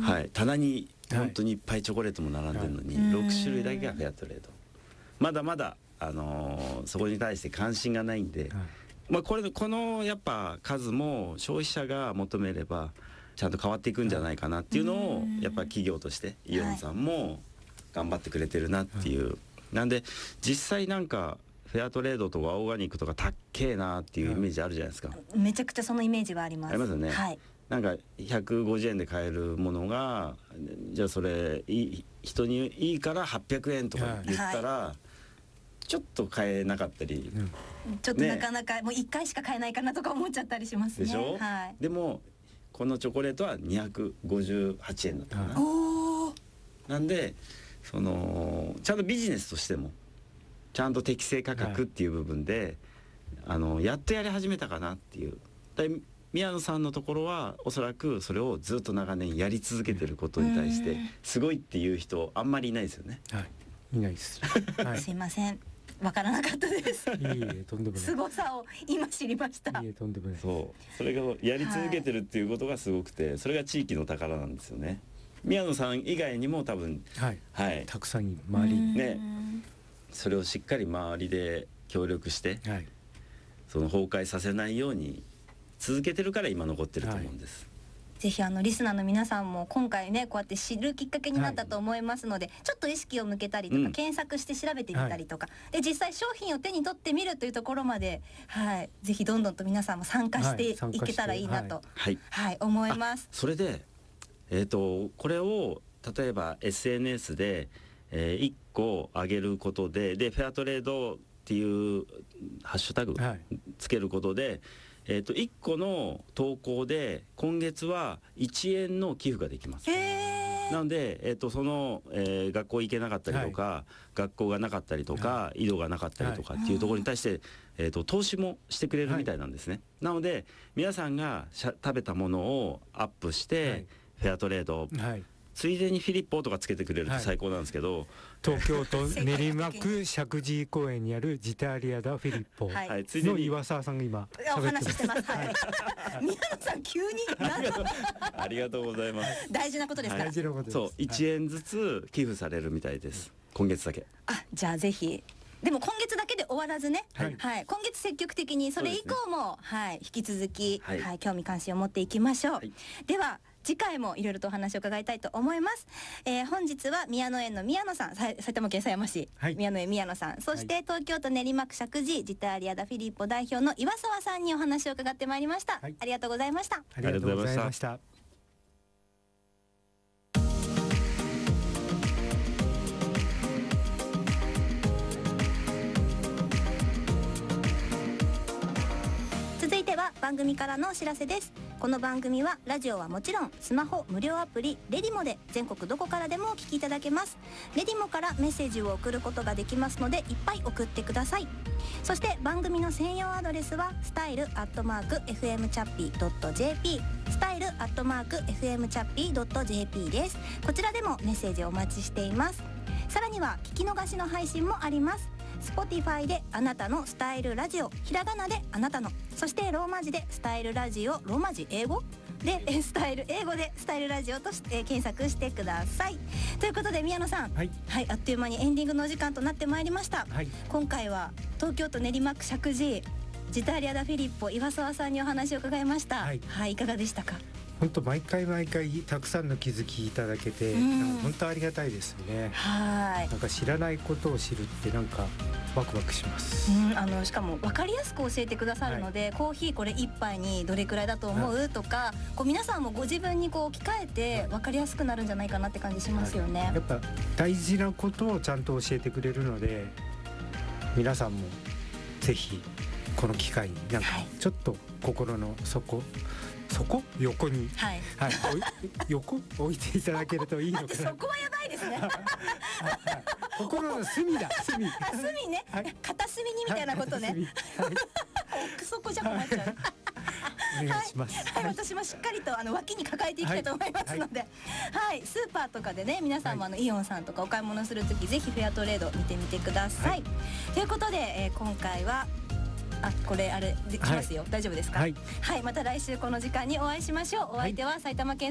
はい、棚に本当にいっぱいチョコレートも並んでるのに、6種類だけがフェアトレード。まだまだ、そこに対して関心がないんで、このやっぱ数も消費者が求めればちゃんと変わっていくんじゃないかなっていうのを、やっぱ企業としてイオンさんも頑張ってくれてるなっていう、なんで実際なんかフェアトレードとかオーガニックとかたっけえなっていうイメージあるじゃないですか。 めちゃくちゃそのイメージはあります。 ありますよね。 はい、 なんか150円で買えるものが、じゃあそれ人にいいから800円とか言ったら、ちょっと買えなかったり、 ちょっとなかなかもう1回しか買えないかなとか思っちゃったりしますね。 でしょ、 はい、 でもこのチョコレートは258円だったかな。なんでちゃんとビジネスとしてもちゃんと適正価格っていう部分で、やっとやり始めたかなっていう。宮野さんのところはおそらくそれをずっと長年やり続けてることに対してすごいっていう人あんまりいないですよね。 はい、いないです、はい、 すいません、わからなかったです。 いえとんでもない。 凄さを今知りました。 いえとんでもない。 それがやり続けてるっていうことがすごくて、それが地域の宝なんですよね。宮野さん以外にも多分、 たくさん周りね、それをしっかり周りで協力して、その崩壊させないように続けてるから今残ってると思うんです。 ぜひリスナーの皆さんも今回ねこうやって知るきっかけになったと思いますので、ちょっと意識を向けたりとか、検索して調べてみたりとか、で実際商品を手に取ってみるというところまで、ぜひどんどんと皆さんも参加していけたらいいなと、思います。 それで、これを例えば SNS で、1個上げることでフェアトレードっていうハッシュタグつけることで、1個の投稿で今月は1円の寄付ができます。なので、その、学校行けなかったりとか、学校がなかったりとか、移動がなかったりとかっていうところに対して、投資もしてくれるみたいなんですね。なので皆さんが食べたものをアップして、フェアトレード、ついでにフィリッポとかつけてくれると最高なんですけど、 東京都練馬区石神井公園にあるジタリアダフィリッポの岩沢さんが今お話ししてます。宮野さん急にありがとうございます。 大事なことですから。 そう1円ずつ寄付されるみたいです、今月だけ。 じゃあぜひ。でも今月だけで終わらずね、今月積極的にそれ以降も、引き続き、興味関心を持っていきましょう。では次回もいろいろとお話を伺いたいと思います。本日は宮野園の宮野さん、埼玉県狭山市、宮野園宮野さん、そして東京都練馬区石神井ジタリアダフィリッポ代表の岩沢さんにお話を伺ってまいりました。ありがとうございました。 ありがとうございました。 続いては番組からのお知らせです。この番組はラジオはもちろんスマホ無料アプリレディモで全国どこからでもお聞きいただけます。レディモからメッセージを送ることができますのでいっぱい送ってください。そして番組の専用アドレスは style@fmchappy.jp style@fmchappy.jp です。こちらでもメッセージをお待ちしています。さらには聞き逃しの配信もあります。Spotify であなたのスタイルラジオ、ひらがなであなたの、そしてローマ字でスタイルラジオ、ローマ字英語でスタイル英語でスタイルラジオとして、検索してください。ということで宮野さん、あっという間にエンディングのお時間となってまいりました。今回は東京都練馬区石神井ジタリアダフィリッポ岩沢さんにお話を伺いました。いかがでしたか？ 本当毎回たくさんの気づきいただけて、本当ありがたいですよね。なんか知らないことを知るってなんかワクワクします。 しかも分かりやすく教えてくださるので、コーヒーこれ1杯にどれくらいだと思うとか、皆さんもご自分に置き換えて分かりやすくなるんじゃないかなって感じしますよね。 やっぱ大事なことをちゃんと教えてくれるので、皆さんもぜひこの機会になんかちょっと心の横に、横置いていただけるといいのかな。 そこはやばいですね。 心の隅ね、 片隅にみたいなことね。そこじゃ困っちゃう。 お願いします。 私もしっかりと脇に抱えていきたいと思いますので、スーパーとかでね、皆さんもイオンさんとかお買い物するときぜひフェアトレード見てみてください。ということで、今回はこれできますよ、大丈夫ですか？また来週この時間にお会いしましょう。お相手は埼玉県